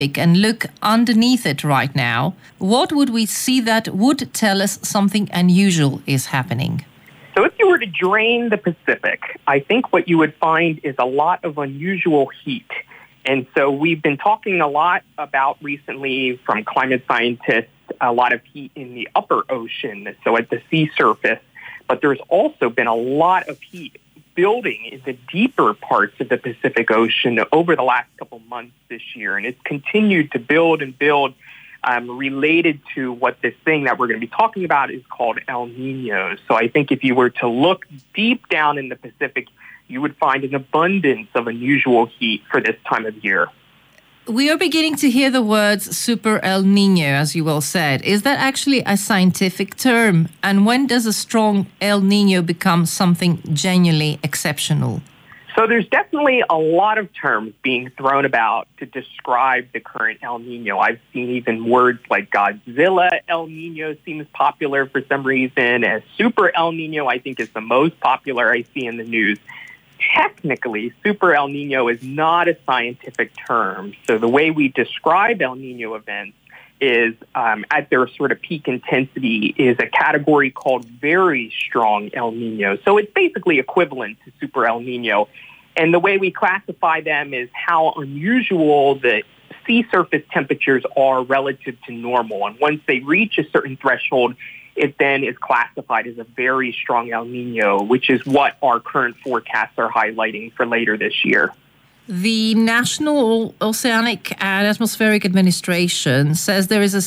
and look underneath it right now, what would we see that would tell us something unusual is happening? So if you were to drain the Pacific, I think what you would find is a lot of unusual heat. And so we've been talking a lot about recently from climate scientists, a lot of heat in the upper ocean, so at the sea surface. But there's also been a lot of heat building in the deeper parts of the Pacific Ocean over the last couple months this year. And it's continued to build and build related to what this thing that we're going to be talking about is called El Nino. So I think if you were to look deep down in the Pacific, you would find an abundance of unusual heat for this time of year. We are beginning to hear the words Super El Nino, as you well said. Is that actually a scientific term? And when does a strong El Nino become something genuinely exceptional? So there's definitely a lot of terms being thrown about to describe the current El Nino. I've seen even words like Godzilla El Nino seems popular for some reason. As Super El Nino, I think, is the most popular I see in the news. Technically, Super El Nino is not a scientific term. So the way we describe El Nino events is at their sort of peak intensity is a category called very strong El Nino. So it's basically equivalent to Super El Nino. And the way we classify them is how unusual the sea surface temperatures are relative to normal. And once they reach a certain threshold, it then is classified as a very strong El Nino, which is what our current forecasts are highlighting for later this year. The National Oceanic and Atmospheric Administration says there is a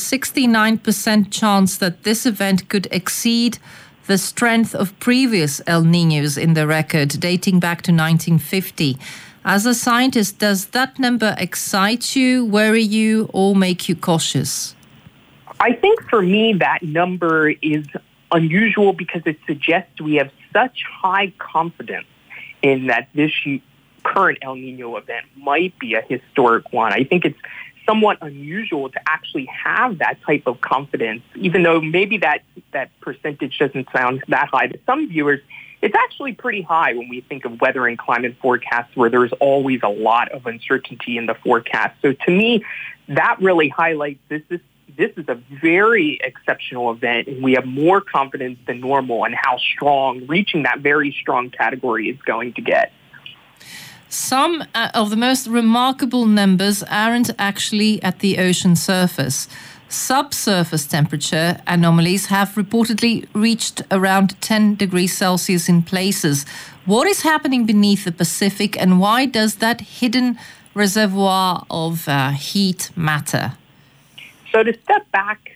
69% chance that this event could exceed the strength of previous El Ninos in the record dating back to 1950. As a scientist, does that number excite you, worry you, or make you cautious? I think for me that number is unusual because it suggests we have such high confidence in that this current El Nino event might be a historic one. I think it's somewhat unusual to actually have that type of confidence, even though maybe that percentage doesn't sound that high to some viewers. It's actually pretty high when we think of weather and climate forecasts where there's always a lot of uncertainty in the forecast. So to me, that really highlights this is a very exceptional event, and we have more confidence than normal in how strong, reaching that very strong category is going to get. Some of the most remarkable numbers aren't actually at the ocean surface. Subsurface temperature anomalies have reportedly reached around 10 degrees Celsius in places. What is happening beneath the Pacific, and why does that hidden reservoir of heat matter? So to step back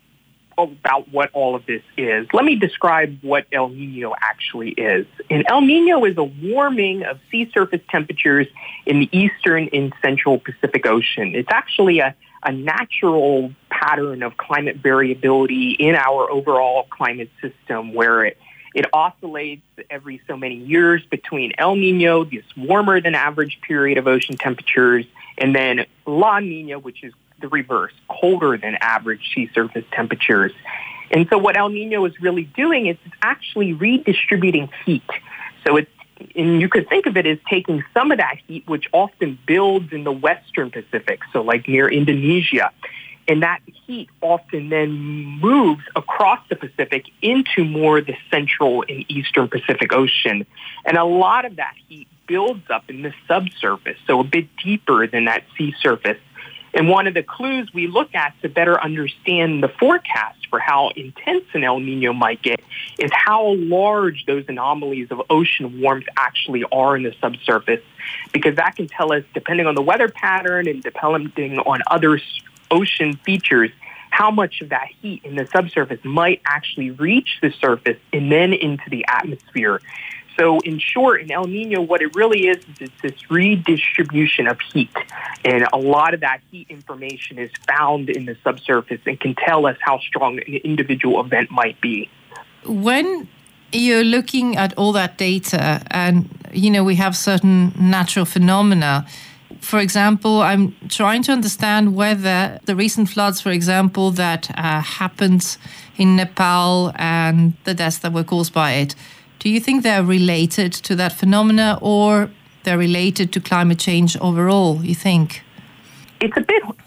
about what all of this is, let me describe what El Nino actually is. And El Nino is a warming of sea surface temperatures in the eastern and central Pacific Ocean. It's actually a natural pattern of climate variability in our overall climate system where it oscillates every so many years between El Nino, this warmer than average period of ocean temperatures, and then La Nina, which is the reverse, colder than average sea surface temperatures. And so what El Nino is really doing is it's actually redistributing heat. So and you could think of it as taking some of that heat, which often builds in the western Pacific, so like near Indonesia, and that heat often then moves across the Pacific into more the central and eastern Pacific Ocean. And a lot of that heat builds up in the subsurface, so a bit deeper than that sea surface. And one of the clues we look at to better understand the forecast for how intense an El Nino might get is how large those anomalies of ocean warmth actually are in the subsurface, because that can tell us, depending on the weather pattern and depending on other ocean features, how much of that heat in the subsurface might actually reach the surface and then into the atmosphere. So in short, in El Nino, what it really is it's this redistribution of heat. And a lot of that heat information is found in the subsurface and can tell us how strong an individual event might be. When you're looking at all that data and, we have certain natural phenomena, for example, I'm trying to understand whether the recent floods, for example, that happened in Nepal and the deaths that were caused by it, do you think they're related to that phenomena or they're related to climate change overall, you think? It's a bit